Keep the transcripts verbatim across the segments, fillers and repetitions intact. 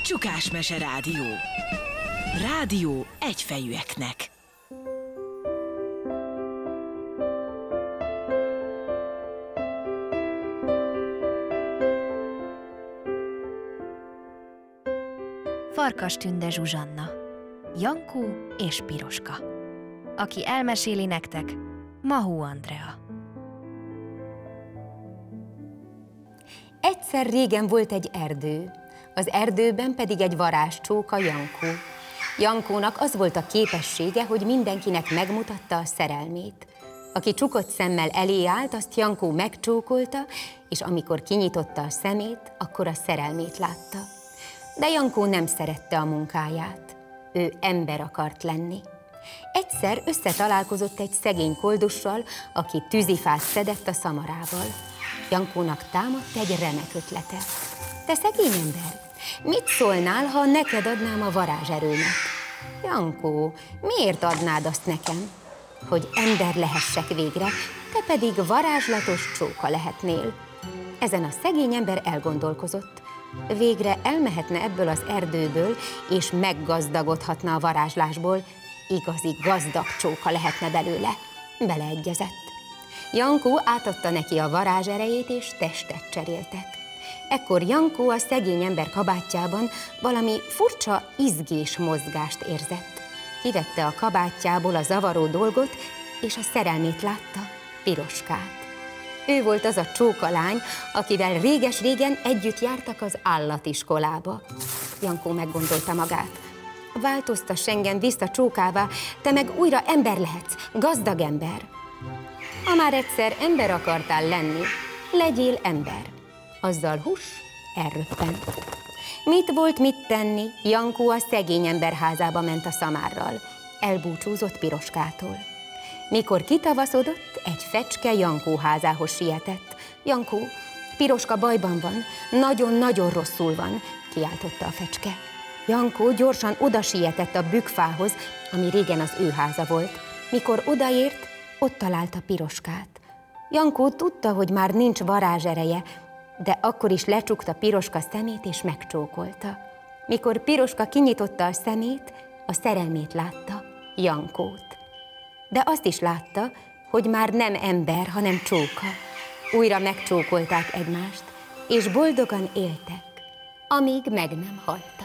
Csukásmese Rádió. Rádió egyfejűeknek. Farkastünde Zsuzsanna, Jankó és Piroska. Aki elmeséli nektek, Mahó Andrea. Egyszer régen volt egy erdő, az erdőben pedig egy varázscsóka, Jankó. Jankónak az volt a képessége, hogy mindenkinek megmutatta a szerelmét. Aki csukott szemmel elé állt, azt Jankó megcsókolta, és amikor kinyitotta a szemét, akkor a szerelmét látta. De Jankó nem szerette a munkáját. Ő ember akart lenni. Egyszer összetalálkozott egy szegény koldussal, aki tűzifát szedett a szamarával. Jankónak támadt egy remek ötlete. Te szegény ember, mit szólnál, ha neked adnám a varázserőmet? Jankó, miért adnád azt nekem? Hogy ember lehessek végre, te pedig varázslatos csóka lehetnél. Ezen a szegény ember elgondolkozott. Végre elmehetne ebből az erdőből, és meggazdagodhatna a varázslásból, igazi gazdag csóka lehetne belőle. Beleegyezett. Jankó átadta neki a varázserejét, és testet cseréltek. Ekkor Jankó a szegény ember kabátjában valami furcsa izgés mozgást érzett. Kivette a kabátjából a zavaró dolgot, és a szerelmét látta, Piroskát. Ő volt az a csóka lány, akivel réges-régen együtt jártak az állatiskolába. Jankó meggondolta magát. Változtass engem vissza csókává, te meg újra ember lehetsz, gazdag ember. Ha már egyszer ember akartál lenni, legyél ember. Azzal hús elröppent. Mit volt mit tenni? Jankó a szegény ember házába ment a szamárral. Elbúcsúzott Piroskától. Mikor kitavaszodott, egy fecske Jankó házához sietett. Jankó, Piroska bajban van, nagyon-nagyon rosszul van, kiáltotta a fecske. Jankó gyorsan oda sietett a bükkfához, ami régen az ő háza volt. Mikor odaért, ott találta Piroskát. Jankó tudta, hogy már nincs varázsereje, de akkor is lecsukta Piroska szemét és megcsókolta. Mikor Piroska kinyitotta a szemét, a szerelmét látta, Jankót. De azt is látta, hogy már nem ember, hanem csóka. Újra megcsókolták egymást, és boldogan éltek, amíg meg nem haltak.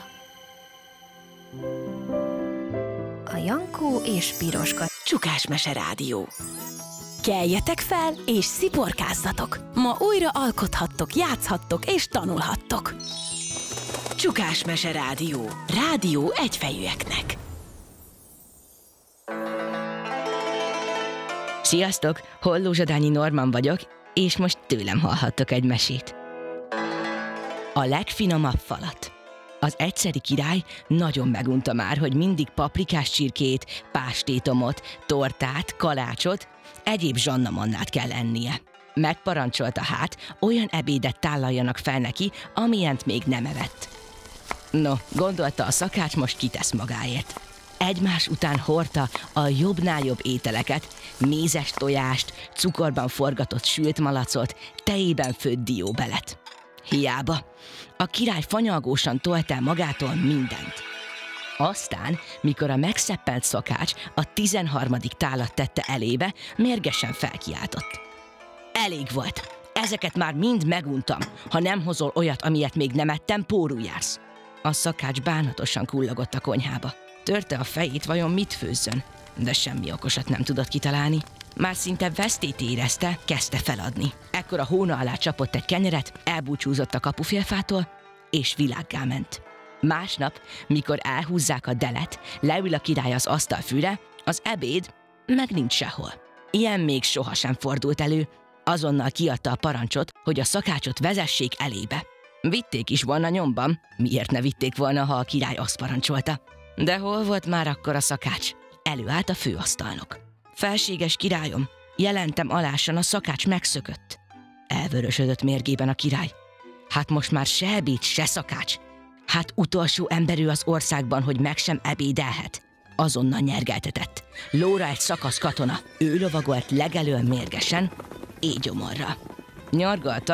A Jankó és Piroska. Csukásmese Rádió. Keljetek fel és sziporkázzatok! Ma újra alkothattok, játszhattok és tanulhattok. Csukásmese Rádió. Rádió egyfejűeknek. Sziasztok! Hollózsadányi Norman vagyok, és most tőlem hallhattok egy mesét. A legfinomabb falat. Az egyszeri király nagyon megunta már, hogy mindig paprikás csirkét, pástétomot, tortát, kalácsot, egyéb zsannamannát kell ennie. Megparancsolta hát, olyan ebédet tálaljanak fel neki, amilyent még nem evett. No, gondolta a szakács, most kitesz magáért. Egymás után hordta a jobbnál jobb ételeket, mézes tojást, cukorban forgatott sült malacot, tejében főtt dióbelet. Hiába. A király fanyalgósan tolt el magától mindent. Aztán, mikor a megszeppent szakács a tizenharmadik tálat tette elébe, mérgesen felkiáltott. Elég volt. Ezeket már mind meguntam. Ha nem hozol olyat, amilyet még nem ettem, pórul jársz. A szakács bánatosan kullogott a konyhába. Törte a fejét, vajon mit főzzön, de semmi okosat nem tudott kitalálni. Már szinte vesztét érezte, kezdte feladni. Ekkor a hóna alá csapott egy kenyeret, elbúcsúzott a kapufélfától, és világgá ment. Másnap, mikor elhúzzák a delet, leül a király az asztalfűre, az ebéd meg nincs sehol. Ilyen még sohasem fordult elő. Azonnal kiadta a parancsot, hogy a szakácsot vezessék elébe. Vitték is volna nyomban, miért ne vitték volna, ha a király azt parancsolta. De hol volt már akkor a szakács? Előállt a főasztalnok. Felséges királyom, jelentem alásan, a szakács megszökött. Elvörösödött mérgében a király. Hát most már se ebéd, se szakács. Hát utolsó emberű az országban, hogy meg sem ebédelhet. Azonnal nyergeltetett. Lóra egy szakasz katona. Ő lovagolt legelől mérgesen, éjgyomorra. Nyargaltak,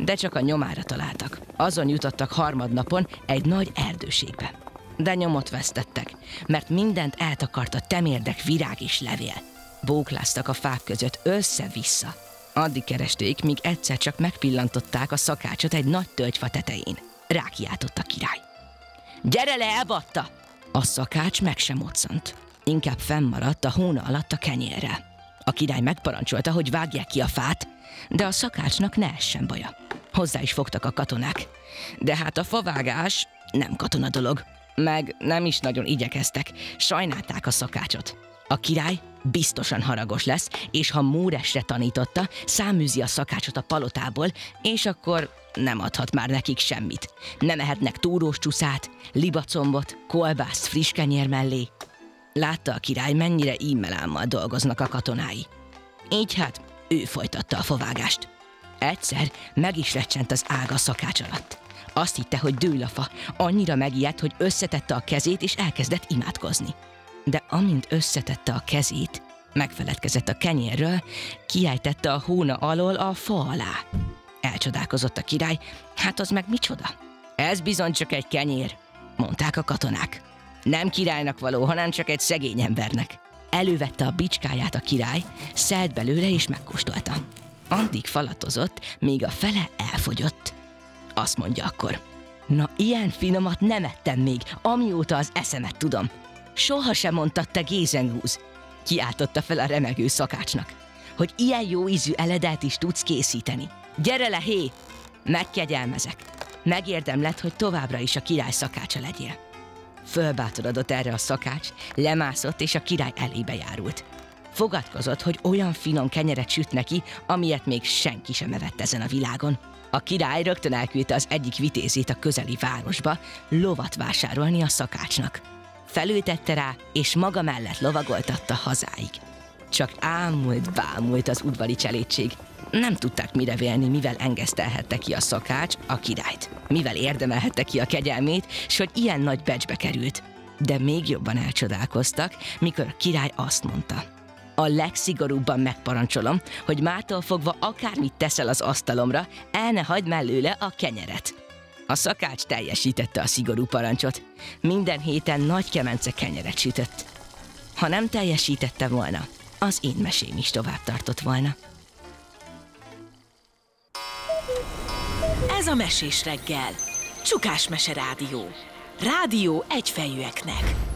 de csak a nyomára találtak. Azon jutottak harmadnapon egy nagy erdőségbe. De nyomot vesztettek, mert mindent eltakart a temérdek, virág és levél. Bókláztak a fák között össze-vissza. Addig keresték, míg egyszer csak megpillantották a szakácsot egy nagy tölgyfa tetején. Rákiáltott a király. Gyere le, ebatta! A szakács meg sem moccant. Inkább fennmaradt a hóna alatt a kenyérrel. A király megparancsolta, hogy vágják ki a fát, de a szakácsnak ne essen baja. Hozzá is fogtak a katonák. De hát a favágás nem katona dolog. Meg nem is nagyon igyekeztek, sajnálták a szakácsot. A király biztosan haragos lesz, és ha Móresre tanította, száműzi a szakácsot a palotából, és akkor nem adhat már nekik semmit. Nem ehetnek túrós csúszát, libacombot, kolbászt friss kenyér mellé. Látta a király, mennyire ímmelámmal dolgoznak a katonái. Így hát ő folytatta a favágást. Egyszer meg is recsent az ág a szakács alatt. Azt hitte, hogy dől a fa, annyira megijedt, hogy összetette a kezét és elkezdett imádkozni. De amint összetette a kezét, megfeledkezett a kenyérről, kiejtette a hóna alól a fa alá. Elcsodálkozott a király, hát az meg micsoda? Ez bizony csak egy kenyér, mondták a katonák. Nem királynak való, hanem csak egy szegény embernek. Elővette a bicskáját a király, szelt belőle és megkóstolta. Addig falatozott, míg a fele elfogyott. Azt mondja akkor, na ilyen finomat nem ettem még, amióta az eszemet tudom. Soha sem mondtad te gézengúz, kiáltotta fel a remegő szakácsnak, hogy ilyen jó ízű eledelt is tudsz készíteni. Gyere le, hé! Megkegyelmezek. Megérdemled, hogy továbbra is a király szakácsa legyél. Fölbátorodott erre a szakács, lemászott és a király elébe járult. Fogadkozott, hogy olyan finom kenyeret süt neki, amilyet még senki sem evett ezen a világon. A király rögtön elküldte az egyik vitézét a közeli városba lovat vásárolni a szakácsnak. Felültette rá, és maga mellett lovagoltatta hazáig. Csak ámult, bámult az udvari cselédség. Nem tudták mire vélni, mivel engesztelhette ki a szakács a királyt. Mivel érdemelhette ki a kegyelmét, s hogy ilyen nagy becsbe került. De még jobban elcsodálkoztak, mikor a király azt mondta. A legszigorúbban megparancsolom, hogy mától fogva akármit teszel az asztalomra, el ne hagyd mellőle a kenyeret. A szakács teljesítette a szigorú parancsot. Minden héten nagy kemence kenyeret sütött. Ha nem teljesítette volna, az én mesém is tovább tartott volna. Ez a Mesés reggel. Csukás Mese Rádió. Rádió egyfejűeknek.